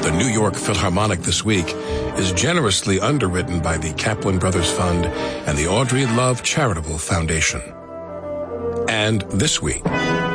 the New York Philharmonic this week is generously underwritten by the Kaplan Brothers Fund and the Audrey Love Charitable Foundation. And this week,